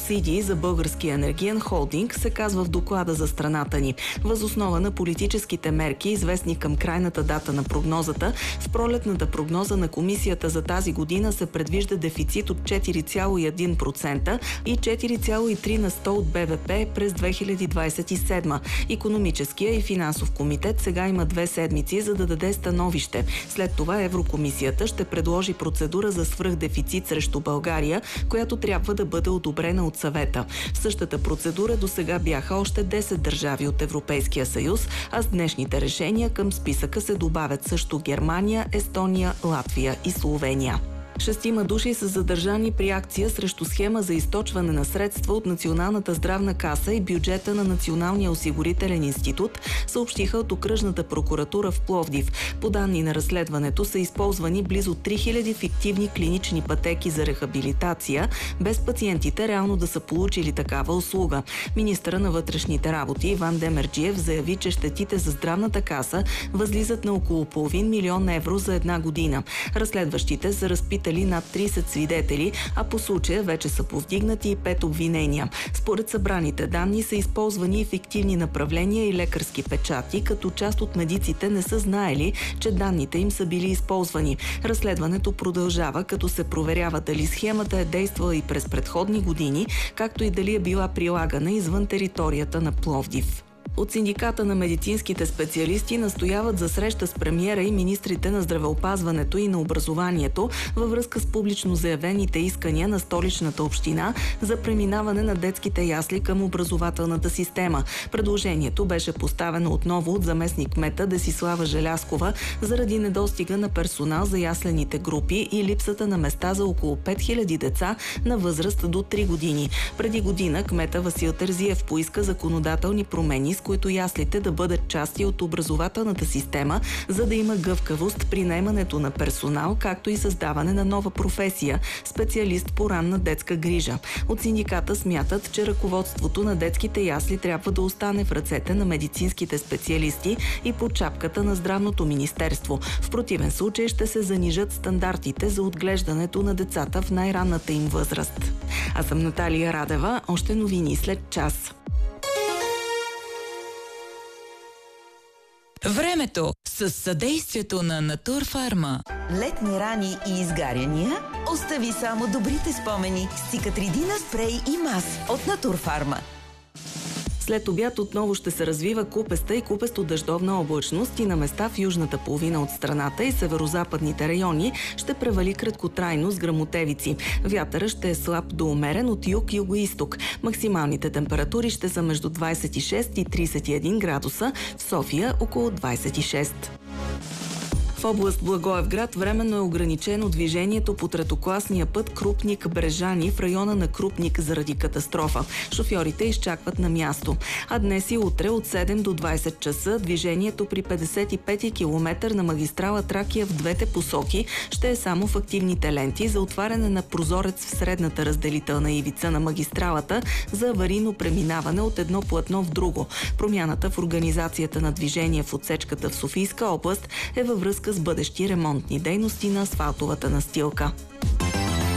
субсидии за Българския енергиен холдинг, се казва в доклада за страната ни. Въз основа на политическите мерки, известни към крайната дата на прогнозата, в пролетната прогноза на комисията за тази година се предвижда дефицит от 4,1% и 4,3 на 100 от БВП през 2027. Икономическия и финансов комитет сега има 2 седмици, за да даде становище. След това Еврокомисията ще предложи процедура за свръхдефицит срещу България, която трябва да бъде одобрена от съвета. В същата процедура досега бяха още 10 държави от Европейския съюз, а с днешните решения към списъка се добавят също Германия, Естония, Латвия и Словения. 6 души са задържани при акция срещу схема за източване на средства от Националната здравна каса и бюджета на Националния осигурителен институт, съобщиха от Окръжната прокуратура в Пловдив. По данни на разследването са използвани близо 3000 фиктивни клинични пътеки за рехабилитация, без пациентите реално да са получили такава услуга. Министърът на вътрешните работи Иван Демерджиев заяви, че щетите за здравната каса възлизат на около половин милион евро за една година. Разследващите са разпитали над 30 свидетели, а по случая вече са повдигнати и 5 обвинения. Според събраните данни са използвани ефективни направления и лекарски печати, като част от медиците не са знаели, че данните им са били използвани. Разследването продължава, като се проверява дали схемата е действала и през предходни години, както и дали е била прилагана извън територията на Пловдив. От синдиката на медицинските специалисти настояват за среща с премиера и министрите на здравеопазването и на образованието във връзка с публично заявените искания на Столичната община за преминаване на детските ясли към образователната система. Предложението беше поставено отново от заместник-кмета Десислава Желязкова заради недостига на персонал за яслените групи и липсата на места за около 5000 деца на възраст до 3 години. Преди година кмета Васил Терзиев поиска законодателни промени, с които яслите да бъдат части от образователната система, за да има гъвкавост при наемането на персонал, както и създаване на нова професия – специалист по ранна детска грижа. От синдиката смятат, че ръководството на детските ясли трябва да остане в ръцете на медицинските специалисти и под шапката на Здравното министерство. В противен случай ще се занижат стандартите за отглеждането на децата в най-ранната им възраст. Аз съм Наталия Радева. Още новини след час. Времето с съдействието на Натурфарма. Летни рани и изгаряния? Остави само добрите спомени с Cicatrидина спрей и мас от Натурфарма. След обяд отново ще се развива купеста и купесто-дъждовна облачност и на места в южната половина от страната и северозападните райони ще превали краткотрайно с гръмотевици. Вятъра ще е слаб до умерен от юг-югоизток. Максималните температури ще са между 26 и 31 градуса, в София около 26. В област Благоевград временно е ограничено движението по третокласния път Крупник-Брежани в района на Крупник заради катастрофа. Шофьорите изчакват на място. А днес и утре от 7 до 20 часа движението при 55 км на магистрала Тракия в двете посоки ще е само в активните ленти за отваряне на прозорец в средната разделителна ивица на магистралата за аварийно преминаване от едно платно в друго. Промяната в организацията на движение в отсечката в Софийска област е във връзка с бъдещи ремонтни дейности на асфалтовата настилка.